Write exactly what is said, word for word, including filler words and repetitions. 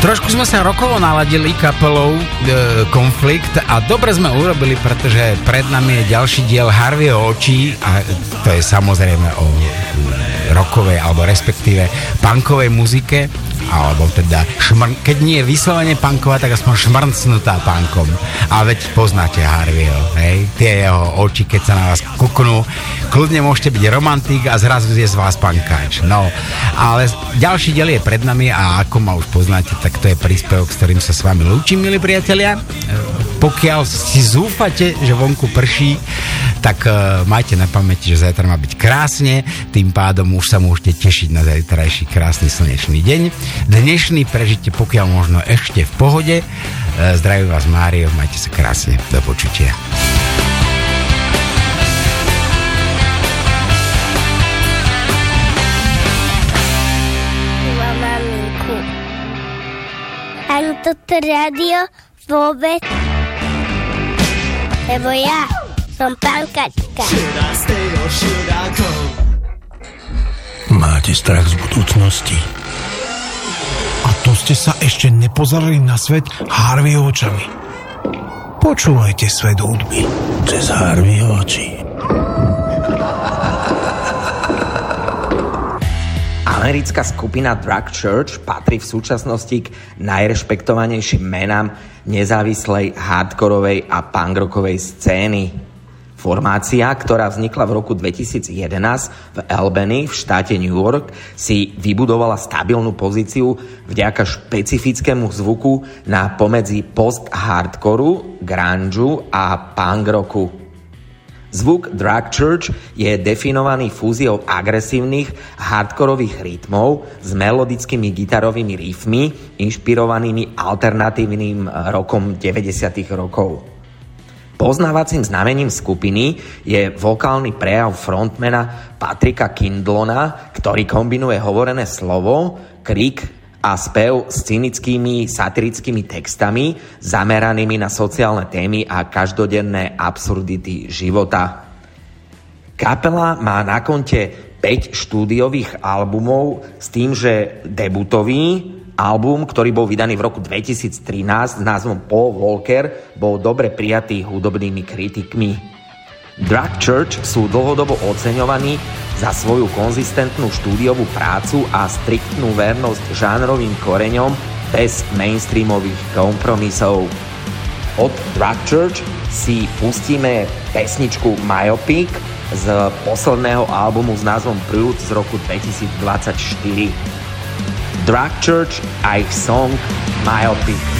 Trošku sme sa rokovo naladili kapelou e, Konflikt a dobre sme urobili, pretože pred nami je ďalší diel Harveyho očí a to je samozrejme o rockovej alebo respektíve punkovej muzike, alebo teda šmr- keď nie je vyslovene punková, tak aspoň šmrncnutá punkom. A veď poznáte Harveyho, hej? Tie jeho oči, keď sa na vás kuknú, kľudne môžete byť romantik a zrazu je z vás punkáč. No, ale ďalší diel je pred nami a ako ma už poznáte, tak to je príspevok, s ktorým sa s vami lúčim, milí priatelia. Pokiaľ si zúfate, že vonku prší, tak uh, majte na pamäti, že zajtra má byť krásne, tým pádom už sa môžete tešiť na zajtrajší krásny slnečný deň. Dnešný prežite pokiaľ možno ešte v pohode. Uh, zdraví vás Mário, majte sa krásne, do počutia. Ani toto rádio vôbec, lebo ja som pankačka. Máte strach z budúcnosti? A to ste sa ešte nepozerali na svet Harveyho očami. Počúvajte svet hudby Cez Harveyho oči. Americká skupina Drag Church patrí v súčasnosti k najrešpektovanejším menám nezávislej hardkorovej a punkrockovej scény. Formácia, ktorá vznikla v roku dvetisíc jedenásť v Albany v štáte New York, si vybudovala stabilnú pozíciu vďaka špecifickému zvuku na pomedzi post-hardcoru, grungeu a punk rocku. Zvuk Drag Church je definovaný fúziou agresívnych hardkorových rytmov s melodickými gitarovými riffmi inšpirovanými alternatívnym rokom deväťdesiatych rokov. Poznávacím znamením skupiny je vokálny prejav frontmana Patricka Kindlona, ktorý kombinuje hovorené slovo, krik a spev s cynickými satirickými textami zameranými na sociálne témy a každodenné absurdity života. Kapela má na konte päť štúdiových albumov s tým, že debutový album, ktorý bol vydaný v roku dvetisíctrinásť s názvom Paul Walker, bol dobre prijatý hudobnými kritikmi. Drag Church sú dlhodobo oceňovaní za svoju konzistentnú štúdiovú prácu a striktnú vernosť žánrovým koreňom bez mainstreamových kompromisov. Od Drag Church si pustíme pesničku Myopic z posledného albumu s názvom Prelude z roku dvetisícdvadsaťštyri. Drag Church a ich song Myopic.